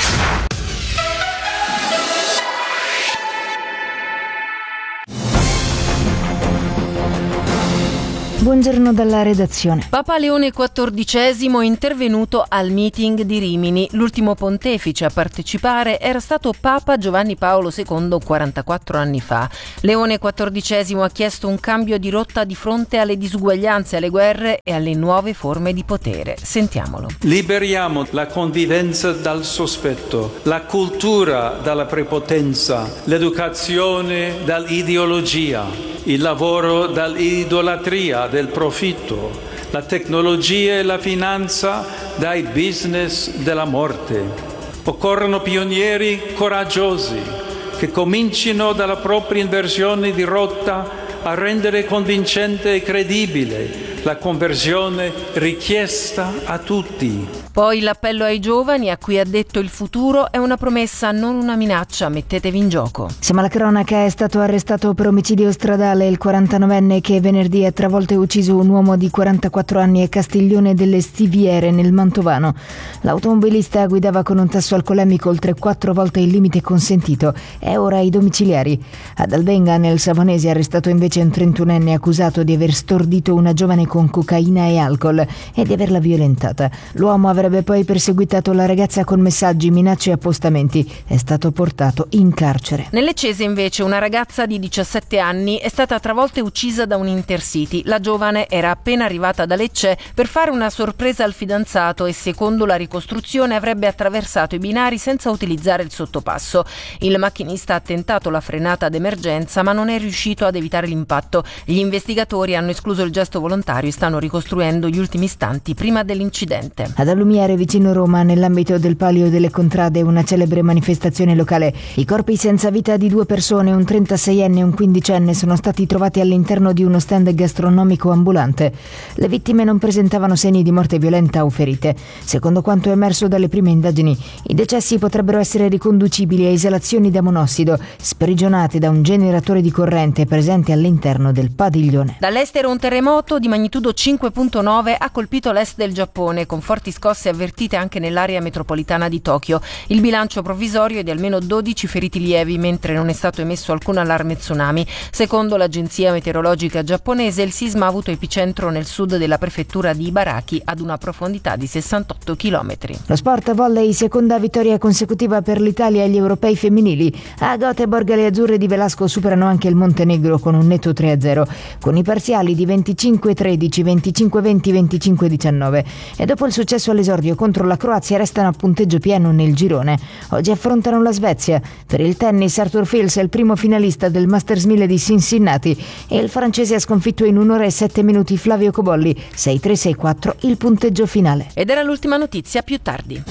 Buongiorno dalla redazione. Papa Leone quattordicesimo è intervenuto al meeting di Rimini. L'ultimo pontefice a partecipare era stato Papa Giovanni Paolo secondo quarantaquattro anni fa. Leone quattordicesimo ha chiesto un cambio di rotta di fronte alle disuguaglianze, alle guerre e alle nuove forme di potere. Sentiamolo. Liberiamo la convivenza dal sospetto, la cultura dalla prepotenza, l'educazione dall'ideologia, il lavoro dall'idolatria del profitto, la tecnologia e la finanza dai business della morte. Occorrono pionieri coraggiosi che comincino dalla propria inversione di rotta a rendere convincente e credibile la conversione richiesta a tutti. Poi l'appello ai giovani, a cui ha detto il futuro è una promessa, non una minaccia, mettetevi in gioco. Siamo alla cronaca. È stato arrestato per omicidio stradale il quarantanovenne che venerdì ha travolto e ucciso un uomo di quarantaquattro anni a Castiglione delle Stiviere nel Mantovano. L'automobilista guidava con un tasso alcolemico oltre quattro volte il limite consentito. È ora ai domiciliari. Ad Albenga, nel Savonese, è arrestato invece un trentunenne accusato di aver stordito una giovane con cocaina e alcol e di averla violentata. L'uomo avrebbe poi perseguitato la ragazza con messaggi, minacce e appostamenti. È stato portato in carcere. Nelle Cese invece una ragazza di diciassette anni è stata travolta e uccisa da un Intercity. La giovane era appena arrivata da Lecce per fare una sorpresa al fidanzato e secondo la ricostruzione avrebbe attraversato i binari senza utilizzare il sottopasso. Il macchinista ha tentato la frenata d'emergenza ma non è riuscito ad evitare l'impatto. Gli investigatori hanno escluso il gesto volontario e stanno ricostruendo gli ultimi istanti prima dell'incidente. Ad Alumiere, vicino Roma, nell'ambito del Palio delle Contrade, una celebre manifestazione locale. I corpi senza vita di due persone, un trentaseienne e un quindicenne, sono stati trovati all'interno di uno stand gastronomico ambulante. Le vittime non presentavano segni di morte violenta o ferite. Secondo quanto emerso dalle prime indagini, i decessi potrebbero essere riconducibili a esalazioni da monossido sprigionate da un generatore di corrente presente all'interno del padiglione. Dall'estero un terremoto di magnitudo cinque virgola nove ha colpito l'est del Giappone, con forti scosse avvertite anche nell'area metropolitana di Tokyo. Il bilancio provvisorio è di almeno dodici feriti lievi, mentre non è stato emesso alcun allarme tsunami. Secondo l'agenzia meteorologica giapponese, il sisma ha avuto epicentro nel sud della prefettura di Ibaraki, ad una profondità di sessantotto chilometri. Lo sport volley, seconda vittoria consecutiva per l'Italia agli europei femminili. A Göteborg le azzurre di Velasco superano anche il Montenegro con un netto tre a zero, con i parziali di venticinque tredici, venticinque venti, venticinque diciannove. E dopo il successo all'esordio contro la Croazia restano a punteggio pieno nel girone. Oggi affrontano la Svezia. Per il tennis, Arthur Fils è il primo finalista del Masters mille di Cincinnati e il francese ha sconfitto in un'ora e sette minuti Flavio Cobolli. sei tre sei quattro il punteggio finale. Ed era l'ultima notizia, più tardi.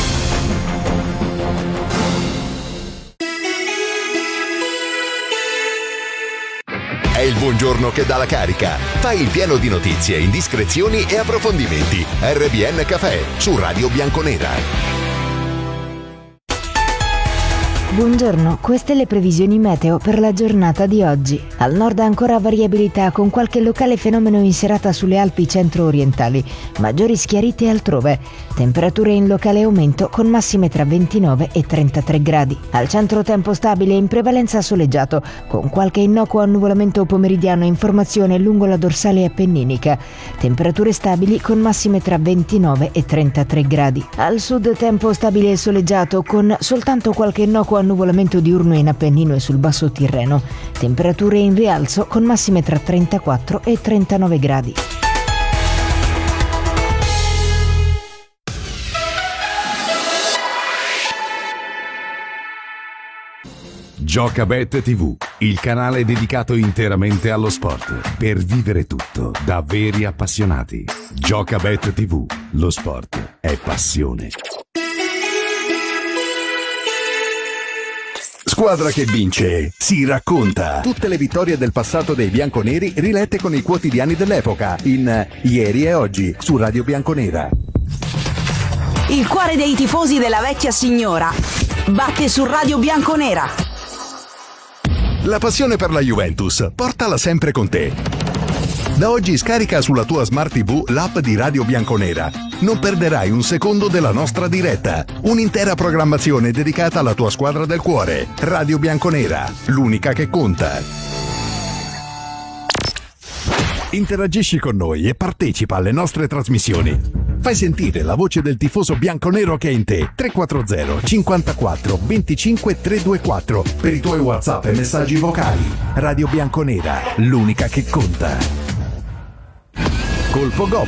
È il buongiorno che dà la carica. Fai il pieno di notizie, indiscrezioni e approfondimenti. R B N Café su Radio Bianconera. Buongiorno, queste le previsioni meteo per la giornata di oggi. Al nord ancora variabilità con qualche locale fenomeno in serata sulle Alpi centro-orientali, maggiori schiarite altrove. Temperature in locale aumento con massime tra ventinove e trentatré gradi. Al centro tempo stabile in prevalenza soleggiato, con qualche innocuo annuvolamento pomeridiano in formazione lungo la dorsale appenninica. Temperature stabili con massime tra ventinove e trentatré gradi. Al sud tempo stabile e soleggiato con soltanto qualche innocuo annuvolamento diurno in Appennino e sul basso Tirreno. Temperature in rialzo con massime tra trentaquattro e trentanove gradi. Giocabet tivù, il canale dedicato interamente allo sport, per vivere tutto da veri appassionati. Giocabet tivù, lo sport è passione. Squadra che vince si racconta. Tutte le vittorie del passato dei bianconeri rilette con i quotidiani dell'epoca in Ieri e Oggi su Radio Bianconera. Il cuore dei tifosi della vecchia signora batte su Radio Bianconera. La passione per la Juventus, portala sempre con te. Da oggi scarica sulla tua Smart tivù l'app di Radio Bianconera. Non perderai un secondo della nostra diretta. Un'intera programmazione dedicata alla tua squadra del cuore. Radio Bianconera, l'unica che conta. Interagisci con noi e partecipa alle nostre trasmissioni. Fai sentire la voce del tifoso bianconero che è in te. tre quattro zero cinquantaquattro venticinque trecentoventiquattro per i tuoi WhatsApp e messaggi vocali. Radio Bianconera, l'unica che conta. Colpo Gobbo.